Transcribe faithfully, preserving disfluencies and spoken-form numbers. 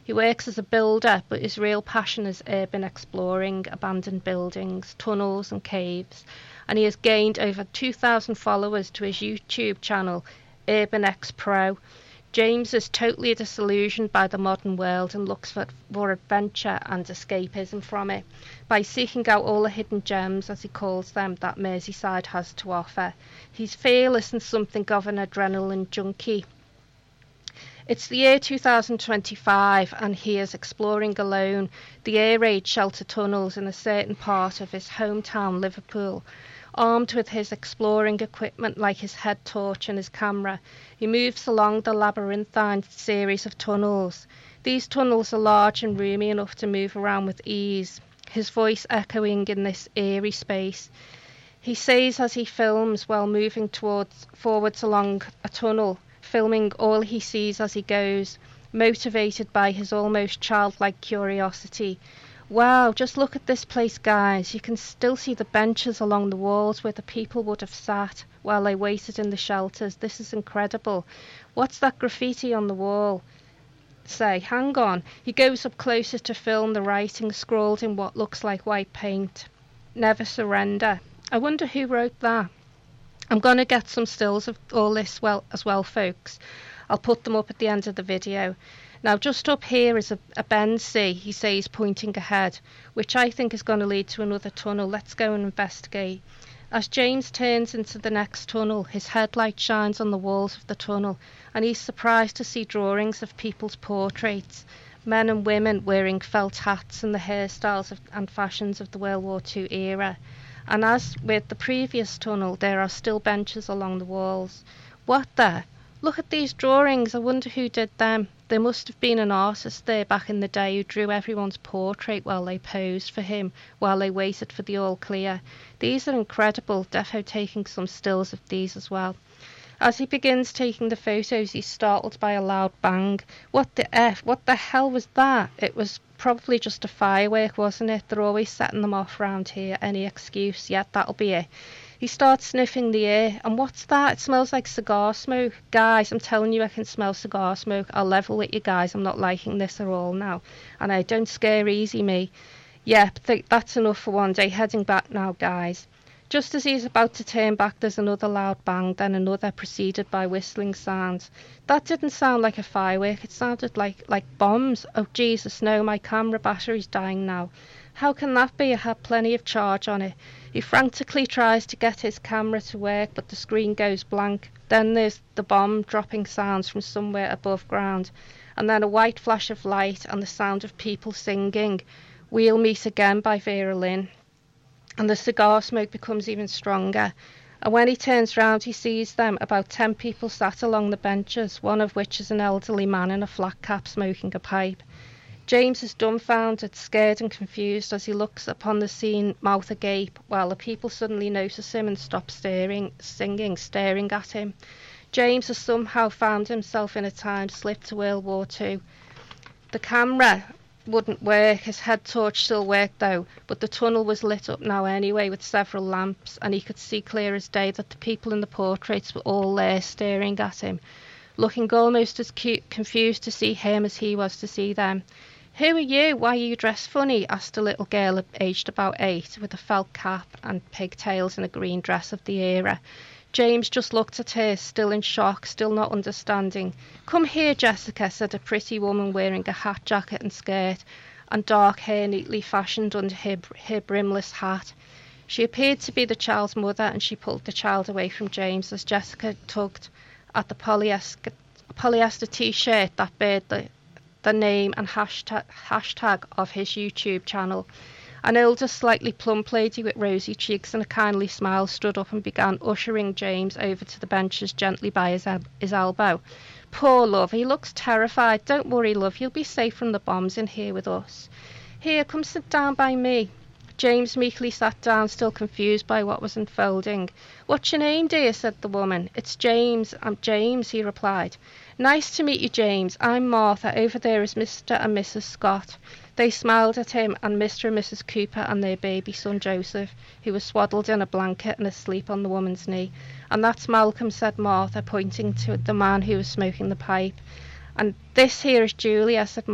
He works as a builder, but his real passion is urban exploring, abandoned buildings, tunnels and caves, and he has gained over two thousand followers to his YouTube channel, Urban X Pro. James is totally disillusioned by the modern world and looks for, for adventure and escapism from it by seeking out all the hidden gems, as he calls them, that Merseyside has to offer. He's fearless and something of an adrenaline junkie. It's the year two thousand twenty-five and he is exploring alone the air raid shelter tunnels in a certain part of his hometown, Liverpool. Armed with his exploring equipment like his head torch and his camera, he moves along the labyrinthine series of tunnels. These tunnels are large and roomy enough to move around with ease, his voice echoing in this eerie space. He says as he films while moving towards forwards along a tunnel, filming all he sees as he goes, motivated by his almost childlike curiosity. Wow, just look at this place, guys. You can still see the benches along the walls where the people would have sat while they waited in the shelters. This is incredible. What's that graffiti on the wall? Say, hang on. He goes up closer to film the writing scrawled in what looks like white paint. Never surrender. I wonder who wrote that. I'm going to get some stills of all this well as well, folks. I'll put them up at the end of the video. Now, just up here is a, a bend, see, he says, pointing ahead, which I think is going to lead to another tunnel. Let's go and investigate. As James turns into the next tunnel, his headlight shines on the walls of the tunnel, and he's surprised to see drawings of people's portraits, men and women wearing felt hats and the hairstyles of, and fashions of the World War Two era. And as with the previous tunnel, there are still benches along the walls. What the? Look at these drawings. I wonder who did them. There must have been an artist there back in the day who drew everyone's portrait while they posed for him, while they waited for the all clear. These are incredible. Defo taking some stills of these as well. As he begins taking the photos, he's startled by a loud bang. What the F? What the hell was that? It was probably just a firework, wasn't it? They're always setting them off round here. Any excuse? Yeah, that'll be it. He starts sniffing the air, and what's that? It smells like cigar smoke. Guys, I'm telling you I can smell cigar smoke. I'll level with you guys, I'm not liking this at all now. And I don't scare easy me. Yep, th- that's enough for one day. Heading back now, guys. Just as he's about to turn back, there's another loud bang, then another, preceded by whistling sounds. That didn't sound like a firework, it sounded like, like bombs. Oh Jesus, no, my camera battery's dying now. How can that be? I had plenty of charge on it. He frantically tries to get his camera to work, but the screen goes blank. Then there's the bomb dropping sounds from somewhere above ground, and then a white flash of light and the sound of people singing We'll Meet Again by Vera Lynn. And the cigar smoke becomes even stronger. And when he turns round, he sees them, about ten people sat along the benches, one of which is an elderly man in a flat cap smoking a pipe. James is dumbfounded, scared and confused as he looks upon the scene, mouth agape, while the people suddenly notice him and stop staring, singing, staring at him. James has somehow found himself in a time slip to World War Two. The camera wouldn't work, his head torch still worked though, but the tunnel was lit up now anyway with several lamps, and he could see clear as day that the people in the portraits were all there staring at him, looking almost as cute, confused to see him as he was to see them. Who are you? Why are you dressed funny? Asked a little girl aged about eight with a felt cap and pigtails and a green dress of the era. James just looked at her, still in shock, still not understanding. Come here, Jessica, said a pretty woman wearing a hat jacket and skirt, and dark hair neatly fashioned under her, her brimless hat. She appeared to be the child's mother, and she pulled the child away from James as Jessica tugged at the polyester, polyester t-shirt that bared the, the name and hashtag, hashtag of his YouTube channel. An older, slightly plump lady with rosy cheeks and a kindly smile stood up and began ushering James over to the benches gently by his, el- his elbow. Poor love, he looks terrified. Don't worry, love, you'll be safe from the bombs in here with us. Here, come sit down by me. James meekly sat down, still confused by what was unfolding. What's your name, dear? Said the woman. It's James. I'm James, he replied. Nice to meet you, James. I'm Martha. Over there is Mister and Missus Scott. They smiled at him, and Mister and Missus Cooper and their baby son Joseph, who was swaddled in a blanket and asleep on the woman's knee. And that's Malcolm, said Martha, pointing to the man who was smoking the pipe. And this here is Julia, said